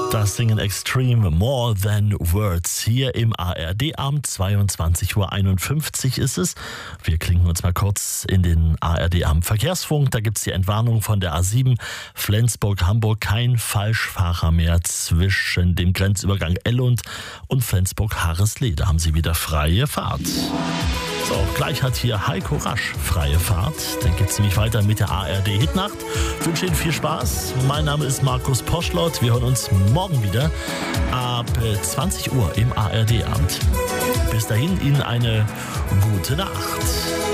Das Singen Extreme More Than Words hier im ARD-Abend. 22:51 Uhr ist es. Wir klinken uns mal kurz in den ARD-Abend Verkehrsfunk. Da gibt es die Entwarnung von der A7 Flensburg-Hamburg. Kein Falschfahrer mehr zwischen dem Grenzübergang Ellund und Flensburg-Harreslee. Da haben Sie wieder freie Fahrt. So, gleich hat hier Heiko Rasch freie Fahrt. Dann geht es nämlich weiter mit der ARD-Hitnacht. Ich wünsche Ihnen viel Spaß. Mein Name ist Markus Poschlott. Wir hören uns morgen wieder ab 20 Uhr im ARD-Abend. Bis dahin Ihnen eine gute Nacht.